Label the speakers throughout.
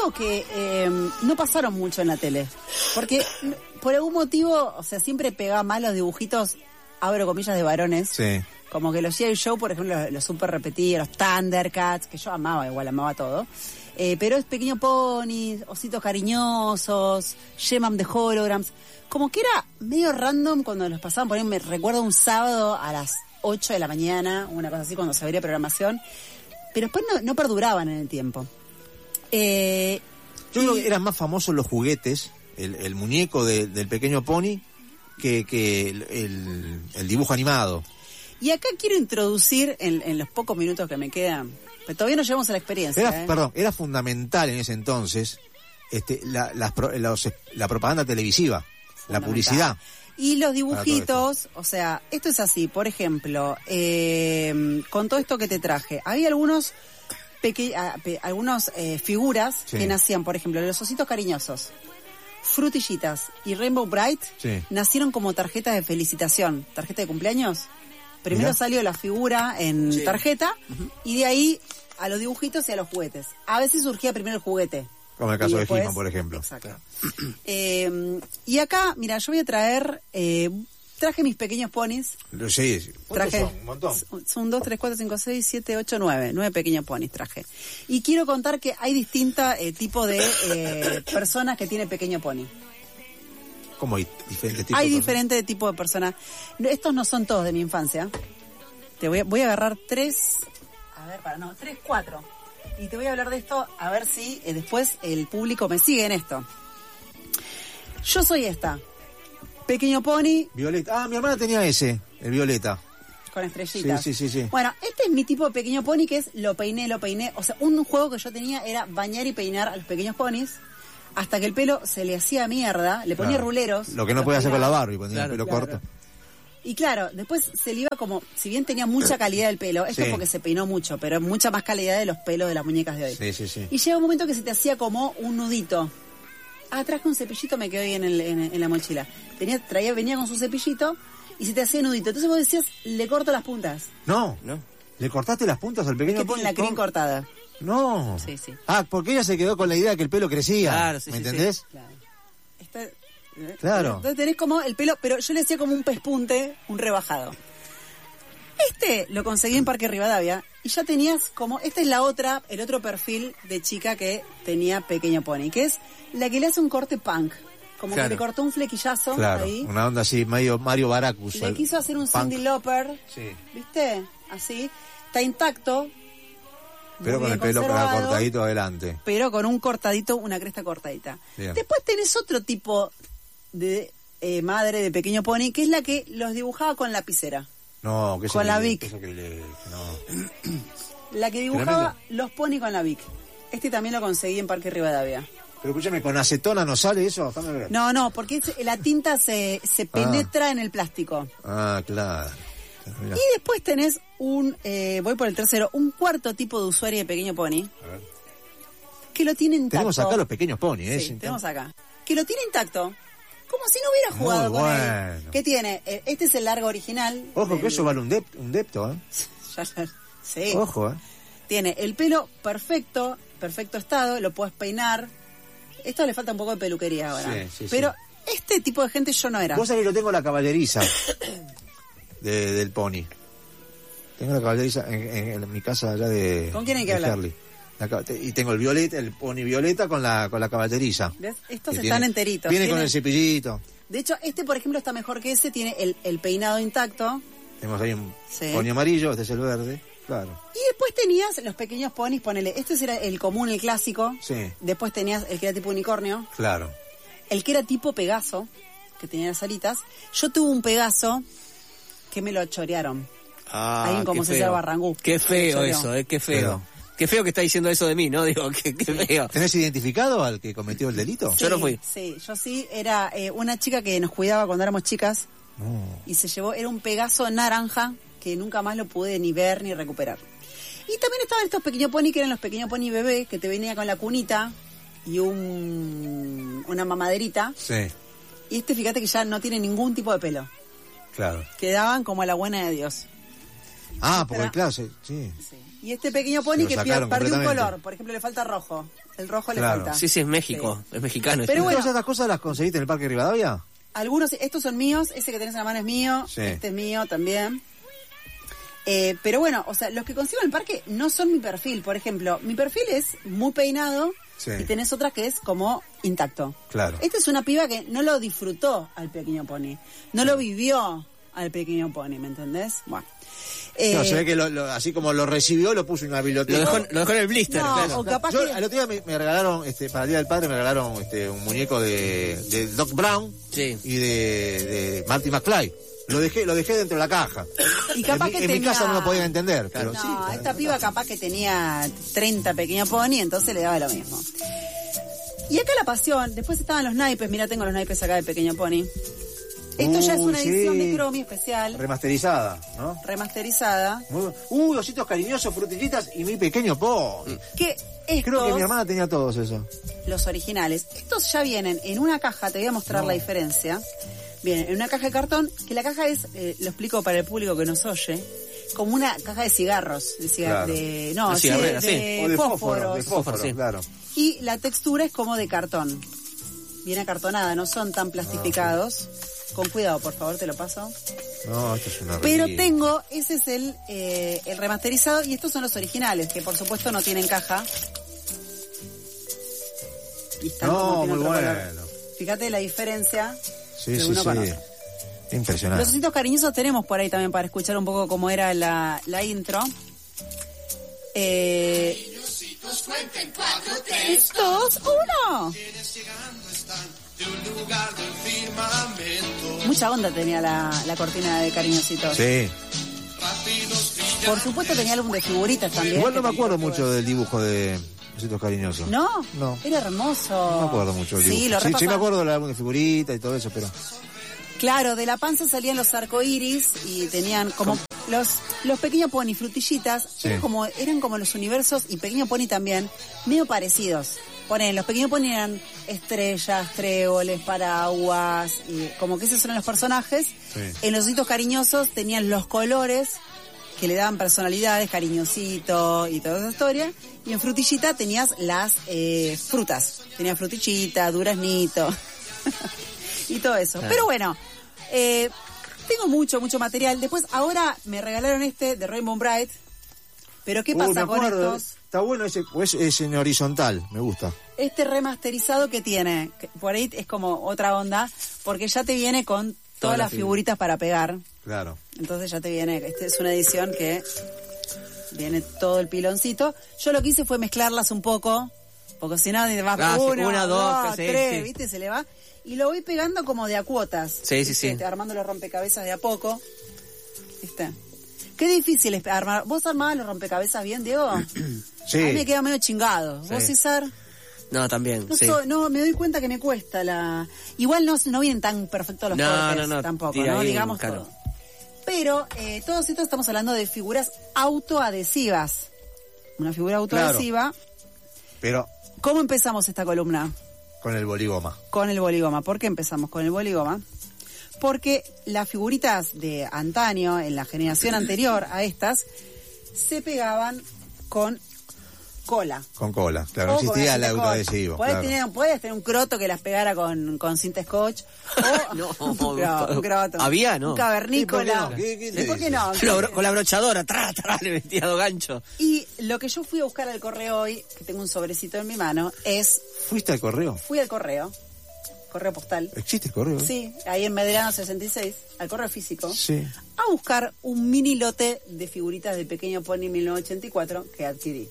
Speaker 1: uno que no pasaron mucho en la tele. Porque por algún motivo, o sea, siempre pegaba mal los dibujitos, abro comillas, de varones.
Speaker 2: Sí.
Speaker 1: Como que los G.I. Joe, por ejemplo, los super repetía, los Thundercats, que yo amaba todo. Pero es Pequeño Pony, Ositos Cariñosos, She-Man de Holograms. Como que era medio random cuando los pasaban. Por ahí me recuerdo un sábado a las 8 de la mañana, una cosa así, cuando se abría programación. Pero después no perduraban en el tiempo.
Speaker 2: Yo creo que eran más famosos los juguetes, el muñeco del Pequeño Pony, que el dibujo animado.
Speaker 1: Y acá quiero introducir, en los pocos minutos que me quedan, pero todavía no llegamos a la experiencia.
Speaker 2: Era fundamental en ese entonces la propaganda televisiva, la publicidad.
Speaker 1: Y los dibujitos, o sea, esto es así, por ejemplo, con todo esto que te traje, había algunos figuras que nacían, por ejemplo, los Ositos Cariñosos, Frutillitas y Rainbow Bright, nacieron como tarjetas de felicitación, tarjeta de cumpleaños. Primero salió la figura en tarjeta y de ahí a los dibujitos y a los juguetes. A veces surgía primero el juguete.
Speaker 2: Como el caso de He-Man, por ejemplo.
Speaker 1: Exacto. Y acá, mira, yo voy a traer... traje mis pequeños ponis.
Speaker 2: Sí,
Speaker 1: traje,
Speaker 2: son? Un montón.
Speaker 1: Son 2, 3, 4, 5, 6, 7, 8, 9. 9 pequeños ponis traje. Y quiero contar que hay distintos tipos de personas que tienen pequeño pony.
Speaker 2: ¿Cómo hay diferentes tipos?
Speaker 1: Hay diferentes tipos de personas. Estos no son todos de mi infancia. Te voy a agarrar 3, 4. Y te voy a hablar de esto, a ver si después el público me sigue en esto. Yo soy esta. Pequeño Pony.
Speaker 2: Violeta. Mi hermana tenía ese, el Violeta.
Speaker 1: Con estrellitas.
Speaker 2: Sí.
Speaker 1: Bueno, este es mi tipo de Pequeño Pony, que es lo peiné. O sea, un juego que yo tenía era bañar y peinar a los pequeños ponis. Hasta que el pelo se le hacía mierda, le ponía ruleros.
Speaker 2: Lo que no podía hacer con la Barbie, ponía el pelo corto.
Speaker 1: Y claro, después se le iba como, si bien tenía mucha calidad del pelo, esto es porque se peinó mucho, pero mucha más calidad de los pelos de las muñecas de hoy.
Speaker 2: Sí.
Speaker 1: Y llega un momento que se te hacía como un nudito. Traje un cepillito, me quedó ahí en la mochila. Venía con su cepillito y se te hacía nudito. Entonces vos decías, le corto las puntas.
Speaker 2: No. ¿Le cortaste las puntas al pequeño
Speaker 1: Pony? La crin cortada.
Speaker 2: No.
Speaker 1: Sí.
Speaker 2: Porque ella se quedó con la idea de que el pelo crecía. Claro, ¿me entendés?
Speaker 1: Claro.
Speaker 2: Claro.
Speaker 1: Entonces tenés como el pelo, pero yo le decía como un pespunte, un rebajado. Lo conseguí en Parque Rivadavia y ya tenías como, esta es el otro perfil de chica que tenía Pequeño Pony, que es la que le hace un corte punk. Como que le cortó un flequillazo ahí.
Speaker 2: Una onda así, medio Mario Baracus.
Speaker 1: Le quiso hacer un Cyndi Lauper, ¿viste? Así, está intacto.
Speaker 2: Pero con el pelo cortadito adelante.
Speaker 1: Pero con un cortadito, una cresta cortadita. Bien. Después tenés otro tipo de madre de Pequeño Pony, que es la que los dibujaba con lapicera.
Speaker 2: No, que
Speaker 1: con la Bic.
Speaker 2: No.
Speaker 1: La que dibujaba los pony con la Bic. También lo conseguí en Parque Rivadavia.
Speaker 2: Pero escúchame, ¿con acetona no sale eso?
Speaker 1: No, porque la tinta se penetra en el plástico.
Speaker 2: Claro. Mirá.
Speaker 1: Y después tenés voy por el tercero, un cuarto tipo de usuario de Pequeño Pony. A ver. Que lo tiene intacto.
Speaker 2: Tenemos acá los pequeños Pony,
Speaker 1: Sí, tenemos acá. Que lo tiene intacto. Como si no hubiera jugado con él. ¿Qué tiene? Este es el largo original.
Speaker 2: Ojo, que eso vale un depto,
Speaker 1: Sí.
Speaker 2: Ojo,
Speaker 1: Tiene el pelo perfecto estado, lo puedes peinar. Esto le falta un poco de peluquería ahora. Sí, pero este tipo de gente yo no era.
Speaker 2: Vos sabés que yo tengo la caballeriza del Pony. Tengo la caballeriza en mi casa allá de...
Speaker 1: ¿Con quién hay que hablar?
Speaker 2: Harley. Y tengo el Pony Violeta con la caballeriza.
Speaker 1: ¿Ves? Estos están enteritos.
Speaker 2: Viene con el cepillito.
Speaker 1: De hecho, por ejemplo, está mejor que ese. Tiene el peinado intacto.
Speaker 2: Tenemos ahí un Pony amarillo, este es el verde. Claro.
Speaker 1: Y después tenías los pequeños ponis, ponele. Este era el común, el clásico.
Speaker 2: Sí.
Speaker 1: Después tenías el que era tipo unicornio.
Speaker 2: Claro.
Speaker 1: El que era tipo Pegaso, que tenía las alitas. Yo tuve un Pegaso que me lo chorearon. Ahí en como se llama Barrangú.
Speaker 3: Qué feo eso, qué feo. Qué feo que está diciendo eso de mí, ¿no? Digo, qué feo.
Speaker 2: ¿Tenés identificado al que cometió el delito?
Speaker 1: Sí, yo no fui. Sí, yo sí. Era una chica que nos cuidaba cuando éramos chicas. Y se llevó, era un Pegaso naranja que nunca más lo pude ni ver ni recuperar. Y también estaban estos pequeños pony que eran los pequeños pony bebé, que te venía con la cunita y una mamaderita.
Speaker 2: Sí.
Speaker 1: Y fíjate que ya no tiene ningún tipo de pelo.
Speaker 2: Claro.
Speaker 1: Quedaban como a la buena de Dios.
Speaker 2: Porque claro, sí.
Speaker 1: Y este pequeño pony
Speaker 2: Lo
Speaker 1: que
Speaker 2: sacaron
Speaker 1: perdió un
Speaker 2: completamente.
Speaker 1: color. Por ejemplo, le falta rojo. El rojo le
Speaker 2: Claro.
Speaker 1: falta.
Speaker 3: Sí, es México, es mexicano.
Speaker 1: Pero bueno.
Speaker 2: ¿Todas estas cosas las conseguiste en el Parque Rivadavia?
Speaker 1: Algunos, estos son míos, ese que tenés en la mano es mío,
Speaker 2: Sí.
Speaker 1: este es mío también. Pero bueno, o sea, los que consigo en el parque no son mi perfil. Por ejemplo, mi perfil es muy peinado
Speaker 2: Sí.
Speaker 1: y tenés otras que es como intacto.
Speaker 2: Claro.
Speaker 1: Esta es una piba que no lo disfrutó al pequeño pony, no lo vivió al pequeño pony, ¿me entendés? Bueno.
Speaker 2: No, se ve que así como lo recibió, lo puso en una biblioteca.
Speaker 3: Lo dejó en el blister,
Speaker 1: No,
Speaker 3: claro.
Speaker 1: o capaz
Speaker 2: Yo,
Speaker 1: que...
Speaker 2: el otro día me regalaron, para el Día del Padre, me regalaron un muñeco de Doc Brown
Speaker 3: Sí.
Speaker 2: y de Marty McFly. Lo dejé dentro de la caja.
Speaker 1: Y capaz que
Speaker 2: en mi
Speaker 1: tenía-
Speaker 2: casa no lo podían entender. Pero
Speaker 1: No,
Speaker 2: sí,
Speaker 1: esta piba capaz que tenía 30 pequeños pony, entonces le daba lo mismo. Y acá la pasión, después estaban los naipes, mira, tengo los naipes acá de pequeño pony. Esto ya es una
Speaker 2: sí.
Speaker 1: edición de Cromi especial,
Speaker 2: remasterizada, ¿no?
Speaker 1: remasterizada,
Speaker 2: Ositos cariñosos, frutillitas y mi pequeño pony.
Speaker 1: que
Speaker 2: Creo que mi
Speaker 1: estos,
Speaker 2: hermana tenía todos esos.
Speaker 1: los originales, estos ya vienen en una caja, te voy a mostrar la diferencia. Vienen en una caja de cartón, que la caja es, lo explico para el público que nos oye, como una caja de cigarros,
Speaker 2: Claro.
Speaker 1: no,
Speaker 3: Una
Speaker 1: sí,
Speaker 3: cigarrera,
Speaker 1: de
Speaker 2: O de
Speaker 1: fósforos.
Speaker 2: fósforo,
Speaker 3: sí.
Speaker 2: claro.
Speaker 1: Y la textura es como de cartón. Viene acartonada, no son tan plastificados. Con cuidado, por favor, te lo paso.
Speaker 2: No, esto es una
Speaker 1: Pero
Speaker 2: reliquia.
Speaker 1: tengo, ese es el remasterizado y estos son los originales, que por supuesto no tienen caja. Y están como
Speaker 2: No,
Speaker 1: tiene
Speaker 2: muy
Speaker 1: otro
Speaker 2: bueno.
Speaker 1: color. Fíjate la diferencia
Speaker 2: Sí,
Speaker 1: de
Speaker 2: sí,
Speaker 1: uno con
Speaker 2: sí.
Speaker 1: otro.
Speaker 2: Impresionante.
Speaker 1: Los ositos cariñosos tenemos por ahí también para escuchar un poco cómo era la intro. 3, 2, 1. Mucha onda tenía la cortina de cariñositos.
Speaker 2: Sí.
Speaker 1: Por supuesto tenía álbum de figuritas también.
Speaker 2: Igual no
Speaker 1: que
Speaker 2: me acuerdo
Speaker 1: tampoco
Speaker 2: mucho del dibujo de Ositos Cariñosos.
Speaker 1: ¿No?
Speaker 2: No.
Speaker 1: Era hermoso.
Speaker 2: No me acuerdo mucho del dibujo.
Speaker 1: Sí, lo
Speaker 2: sí, me
Speaker 1: repasaba.
Speaker 2: acuerdo del álbum de figuritas y todo eso, pero...
Speaker 1: Claro, de la panza salían los arcoíris y tenían como los pequeños pony frutillitas,
Speaker 2: Sí.
Speaker 1: eran como los universos y pequeño pony también, medio parecidos. Ponen, los pequeños pony eran estrellas, tréboles, paraguas, y como que esos son los personajes.
Speaker 2: Sí.
Speaker 1: En los ositos cariñosos tenían los colores que le daban personalidades, cariñosito y toda esa historia. Y en frutillita tenías las frutas. Tenías frutillita, duraznito y todo eso. Pero bueno, tengo mucho material. Después, ahora me regalaron este de Rainbow Bright. Pero ¿qué pasa
Speaker 2: me
Speaker 1: con
Speaker 2: acuerdo.
Speaker 1: estos?
Speaker 2: Está bueno ese, pues es en horizontal, me gusta.
Speaker 1: Este remasterizado que tiene, que por ahí es como otra onda, porque ya te viene con todas las figuritas para pegar.
Speaker 2: Claro.
Speaker 1: Entonces ya te viene, esta es una edición que viene todo el piloncito. Yo lo que hice fue mezclarlas un poco, porque si no, va
Speaker 3: una, dos, sí,
Speaker 1: tres,
Speaker 3: sí.
Speaker 1: ¿viste? Se le va. Y lo voy pegando como de a cuotas.
Speaker 3: Sí, sí,
Speaker 1: ¿viste?
Speaker 3: sí.
Speaker 1: Armando los rompecabezas de a poco. ¿Viste? Qué difícil es armar. ¿Vos armabas los rompecabezas bien, Diego?
Speaker 2: Sí.
Speaker 1: A mí me queda medio chingado. ¿Vos,
Speaker 3: Sí.
Speaker 1: César?
Speaker 3: No, también,
Speaker 1: No,
Speaker 3: sí.
Speaker 1: no, me doy cuenta que me cuesta la... Igual no vienen tan perfectos los
Speaker 3: No,
Speaker 1: cortes
Speaker 3: no,
Speaker 1: tampoco,
Speaker 3: tira
Speaker 1: ¿no?
Speaker 3: ahí,
Speaker 1: Digamos
Speaker 3: claro.
Speaker 1: todo. Pero todos estos estamos hablando de figuras autoadhesivas. Una figura autoadhesiva.
Speaker 2: Pero
Speaker 1: ¿Cómo empezamos esta columna?
Speaker 2: con el boligoma.
Speaker 1: Con el boligoma. ¿Por qué empezamos con el boligoma? Porque las figuritas de antaño, en la generación anterior a estas, se pegaban con cola.
Speaker 2: Con cola, claro. No
Speaker 1: O con
Speaker 2: existía el
Speaker 1: cinta scotch.
Speaker 2: autoadhesivo.
Speaker 1: Podés
Speaker 2: Claro.
Speaker 1: tener un croto que las pegara con cinta scotch. O
Speaker 3: No,
Speaker 1: un croto.
Speaker 3: ¿había? No.
Speaker 1: Un cavernícola.
Speaker 2: ¿Y por qué no? ¿Qué
Speaker 1: ¿Y por qué
Speaker 2: dices?
Speaker 1: no?
Speaker 3: Con la brochadora, le metía dos ganchos.
Speaker 1: Y lo que yo fui a buscar al correo hoy, que tengo un sobrecito en mi mano, es...
Speaker 2: ¿Fuiste al correo?
Speaker 1: Fui al correo postal.
Speaker 2: ¿Existe el correo?
Speaker 1: Sí, ahí en Medrano 66, al correo físico.
Speaker 2: Sí.
Speaker 1: A buscar un mini lote de figuritas de Pequeño Pony 1984 que adquirí.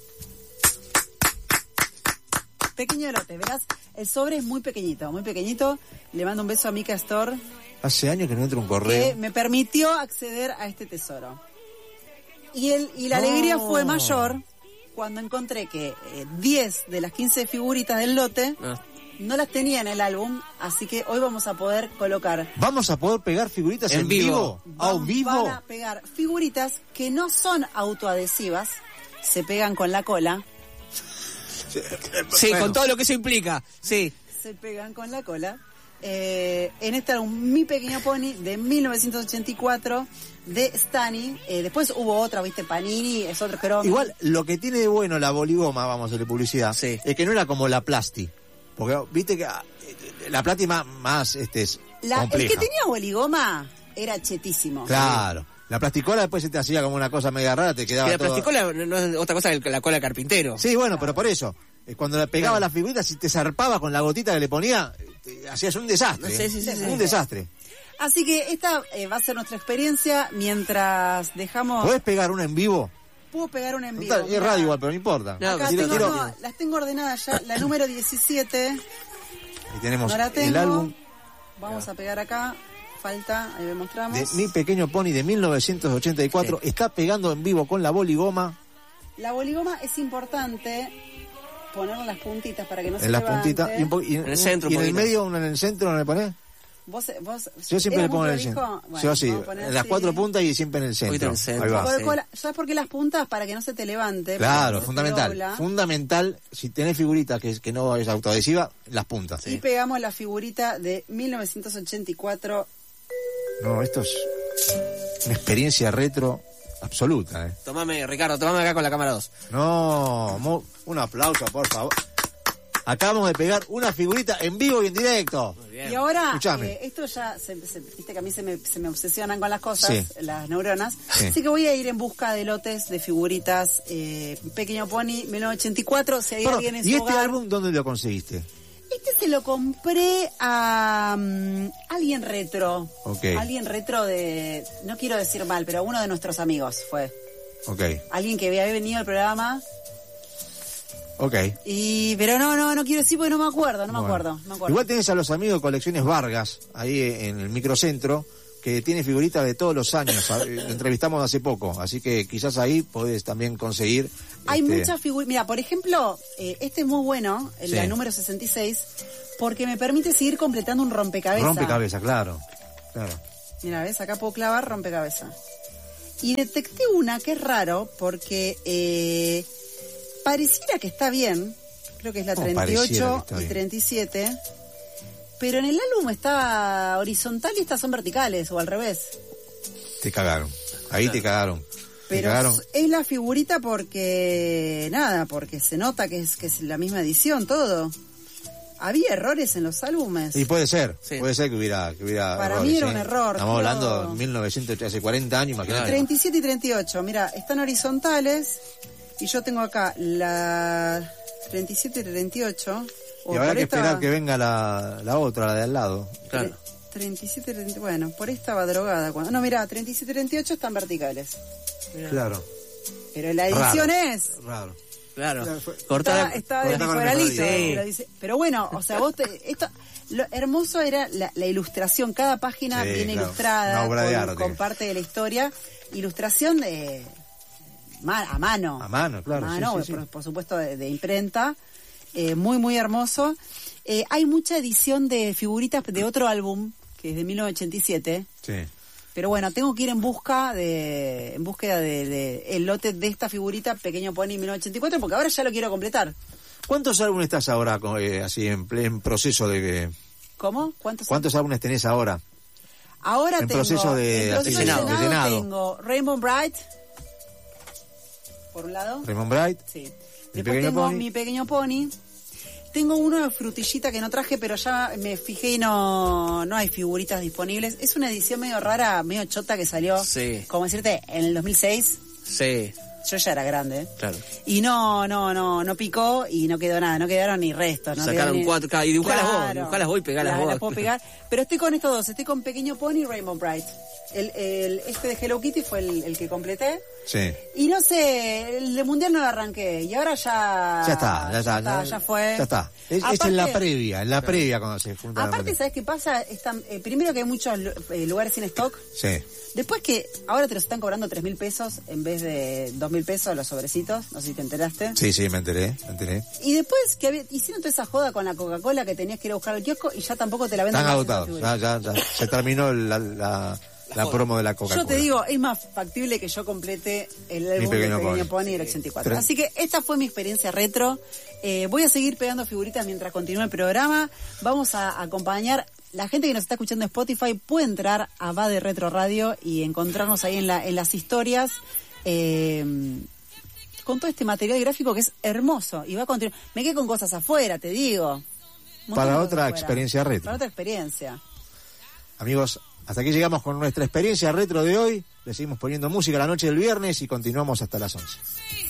Speaker 1: Pequeño lote, verás, el sobre es muy pequeñito. Le mando un beso a Mika Store,
Speaker 2: Hace años que no entra un
Speaker 1: que
Speaker 2: correo.
Speaker 1: me permitió acceder a este tesoro. Y la alegría fue mayor cuando encontré que 10 de las 15 figuritas del lote
Speaker 3: Ah.
Speaker 1: no las tenía en el álbum, así que hoy vamos a poder colocar...
Speaker 2: ¿Vamos a poder pegar figuritas en vivo? ¿A un vivo?
Speaker 1: Van a pegar figuritas que no son autoadhesivas, se pegan con la cola,
Speaker 3: Sí,
Speaker 2: Bueno.
Speaker 3: con todo lo que eso implica. Sí.
Speaker 1: se pegan con la cola, en este álbum Mi Pequeño Pony de 1984 de Stani. Después hubo otra, viste, Panini, es otro cromo.
Speaker 2: Igual, lo que tiene de bueno la boligoma, vamos a hacerle publicidad,
Speaker 3: Sí.
Speaker 2: es que no era como la Plasti. Porque, viste que la Plasti más
Speaker 1: el
Speaker 2: compleja.
Speaker 1: que tenía boligoma era chetísimo.
Speaker 2: Claro. La plasticola después se te hacía como una cosa media rara, te quedaba
Speaker 3: Que la
Speaker 2: todo...
Speaker 3: plasticola no es otra cosa que la cola de carpintero.
Speaker 2: Sí, bueno, pero por eso. Cuando le pegaba la figurita, si te zarpaba con la gotita que le ponía, hacías un desastre.
Speaker 3: No sé, sí,
Speaker 2: un desastre.
Speaker 1: Así que esta va a ser nuestra experiencia mientras dejamos...
Speaker 2: ¿Podés pegar una en vivo?
Speaker 1: Puedo pegar una en vivo.
Speaker 2: Total, es
Speaker 1: mirá.
Speaker 2: radio igual, pero no importa.
Speaker 3: No,
Speaker 1: Acá
Speaker 3: quiero-
Speaker 1: tengo, las tengo ordenadas ya. La número 17,
Speaker 2: Ahí tenemos
Speaker 1: no la tengo.
Speaker 2: el álbum
Speaker 1: Vamos a pegar acá. Falta, ahí le mostramos.
Speaker 2: de Mi Pequeño Pony de 1984. Está pegando en vivo con la boligoma
Speaker 1: La boligoma es importante ponerle las puntitas para que no se
Speaker 2: en las
Speaker 1: levante.
Speaker 2: puntitas. Y
Speaker 3: En el centro
Speaker 2: y en
Speaker 3: un
Speaker 2: el
Speaker 3: poquito.
Speaker 2: medio, una en el centro, ¿no le ponés?
Speaker 1: Vos,
Speaker 2: Yo siempre
Speaker 1: ¿era
Speaker 2: le pongo
Speaker 1: muy
Speaker 2: en el centro.
Speaker 1: prolijo? Bueno,
Speaker 2: Yo sí,
Speaker 1: vamos a poner
Speaker 2: en las
Speaker 1: así.
Speaker 2: 4 puntas y siempre en el centro.
Speaker 3: Poquito en el centro.
Speaker 2: Ahí va.
Speaker 3: Sí.
Speaker 1: ¿Sabes por qué las puntas? Para que no se te levante.
Speaker 2: Claro,
Speaker 1: porque se
Speaker 2: fundamental.
Speaker 1: dobla.
Speaker 2: Fundamental, si tenés figurita que no es autoadhesiva, las puntas.
Speaker 1: Y pegamos la figurita de 1984.
Speaker 2: No, esto es una experiencia retro absoluta,
Speaker 3: Ricardo, tomame acá con la cámara 2.
Speaker 2: No, un aplauso, por favor. Acabamos de pegar una figurita en vivo y en directo.
Speaker 1: Y ahora,
Speaker 2: Escuchame.
Speaker 1: esto ya, viste que a mí se me obsesionan con las cosas,
Speaker 2: Sí.
Speaker 1: las neuronas.
Speaker 2: Sí.
Speaker 1: Así que voy a ir en busca de lotes de figuritas. Pequeño Pony, 1984. Si hay
Speaker 2: Perdón,
Speaker 1: alguien en
Speaker 2: ¿y
Speaker 1: su
Speaker 2: este
Speaker 1: hogar.
Speaker 2: álbum dónde lo conseguiste?
Speaker 1: Este se lo compré a alguien retro.
Speaker 2: Ok.
Speaker 1: Alguien retro de. No quiero decir mal, pero uno de nuestros amigos fue.
Speaker 2: Ok,
Speaker 1: Alguien que había venido al programa.
Speaker 2: ok.
Speaker 1: Pero no quiero decir porque no me acuerdo.
Speaker 2: Bueno. Igual tenés a los amigos de Colecciones Vargas, ahí en el microcentro, que tiene figuritas de todos los años. Lo entrevistamos hace poco, así que quizás ahí podés también conseguir...
Speaker 1: Hay muchas figuras. Mira, por ejemplo, este es muy bueno, la
Speaker 2: Sí.
Speaker 1: número 66, porque me permite seguir completando un rompecabezas.
Speaker 2: Rompecabezas, claro.
Speaker 1: Mira, ¿ves? Acá puedo clavar rompecabezas. Y detecté una que es raro, porque pareciera que está bien. Creo que es la
Speaker 2: ¿Cómo pareciera
Speaker 1: 38
Speaker 2: que está
Speaker 1: y
Speaker 2: bien?
Speaker 1: 37. Pero en el álbum está horizontal y estas son verticales, o al revés.
Speaker 2: Te cagaron. Ahí te cagaron. Te
Speaker 1: Pero
Speaker 2: cagaron.
Speaker 1: es la figurita porque se nota que es la misma edición, todo. ¿Había errores en los álbumes?
Speaker 2: Y puede ser
Speaker 3: Sí.
Speaker 2: que hubiera
Speaker 1: Para
Speaker 2: errores,
Speaker 1: mí era
Speaker 2: ¿eh?
Speaker 1: un error,
Speaker 2: Estamos
Speaker 1: pero-
Speaker 2: hablando de 1900, hace 40 años, imagínate.
Speaker 1: 37 y 38, mira, están horizontales y yo tengo acá la 37 y 38.
Speaker 2: Y habrá que esperar que venga la otra, la de al lado.
Speaker 3: Claro.
Speaker 1: 37 y 38, bueno, por ahí estaba drogada. No, mira, 37 y 38 están verticales.
Speaker 2: Claro.
Speaker 1: Pero la edición
Speaker 2: Raro.
Speaker 1: es...
Speaker 2: Raro.
Speaker 3: Claro.
Speaker 1: Está
Speaker 3: Cortar.
Speaker 1: de
Speaker 2: corta con el
Speaker 1: mejoralito,
Speaker 2: mejoralito.
Speaker 1: pero bueno, o sea, lo hermoso era la ilustración, cada página
Speaker 2: Sí,
Speaker 1: viene
Speaker 2: claro,
Speaker 1: ilustrada
Speaker 2: una obra de arte.
Speaker 1: con parte de la historia, ilustración de a mano.
Speaker 2: A mano, claro,
Speaker 1: A mano,
Speaker 2: sí, sí, sí.
Speaker 1: Por supuesto de imprenta, muy muy hermoso. Hay mucha edición de figuritas de otro álbum, que es de 1987.
Speaker 2: Sí.
Speaker 1: Pero bueno, tengo que ir en búsqueda de el lote de esta figurita Pequeño Pony 1984, porque ahora ya lo quiero completar.
Speaker 2: ¿Cuántos álbumes estás ahora así en proceso de...
Speaker 1: ¿Cómo?
Speaker 2: ¿Cuántos álbumes tenés ahora?
Speaker 1: Ahora
Speaker 2: en
Speaker 1: tengo...
Speaker 2: proceso de
Speaker 1: en proceso
Speaker 2: llenado, de llenado?
Speaker 1: Tengo Rainbow Bright, por un lado.
Speaker 2: Raymond Bright.
Speaker 1: Sí.
Speaker 2: Mi
Speaker 1: Después
Speaker 2: Pequeño
Speaker 1: tengo
Speaker 2: Pony.
Speaker 1: Mi Pequeño Pony. Tengo uno de frutillita que no traje, pero ya me fijé y no hay figuritas disponibles. Es una edición medio rara, medio chota que salió,
Speaker 3: Sí.
Speaker 1: como decirte, en el 2006.
Speaker 3: Sí,
Speaker 1: Yo ya era grande.
Speaker 3: claro.
Speaker 1: Y no picó y no quedó nada, no quedaron ni restos. No
Speaker 3: Sacaron
Speaker 1: quedó ni...
Speaker 3: 4K y dibujalas vos y pegalas vos.
Speaker 1: Las puedo pegar. Pero estoy con estos dos, estoy con Pequeño Pony y Rainbow Bright. Este de Hello Kitty fue el que completé.
Speaker 2: Sí.
Speaker 1: Y no sé, el de Mundial no lo arranqué. Y ahora ya...
Speaker 2: Ya está.
Speaker 1: Ya fue.
Speaker 2: Ya está. Es
Speaker 1: Aparte-
Speaker 2: en la previa cuando se juntan.
Speaker 1: Aparte, ¿sabes qué pasa? Primero que hay muchos lugares sin stock.
Speaker 2: Sí.
Speaker 1: Después que ahora te los están cobrando 3.000 pesos en vez de 2.000 pesos los sobrecitos. No sé si te enteraste.
Speaker 2: Sí, me enteré.
Speaker 1: Y después que hicieron toda esa joda con la Coca-Cola que tenías que ir a buscar al kiosco y ya tampoco te la venden.
Speaker 2: Están
Speaker 1: más esas
Speaker 2: agotados.
Speaker 1: figuras.
Speaker 2: Ya. Se terminó la promo de la Coca-Cola.
Speaker 1: Yo te digo, es más factible que yo complete el álbum de
Speaker 2: Pequeño
Speaker 1: Pequeño
Speaker 2: Pony.
Speaker 1: Pony del 84.
Speaker 2: Pero-
Speaker 1: Así que esta fue mi experiencia retro. Voy a seguir pegando figuritas mientras continúe el programa. Vamos a acompañar la gente que nos está escuchando en Spotify puede entrar a Va de Retro Radio y encontrarnos ahí en las historias con todo este material gráfico que es hermoso y va a continuar. Me quedé con cosas afuera, te digo.
Speaker 2: Para otra experiencia retro.
Speaker 1: Para otra experiencia.
Speaker 2: Amigos, hasta aquí llegamos con nuestra experiencia retro de hoy. Le seguimos poniendo música la noche del viernes y continuamos hasta las 11.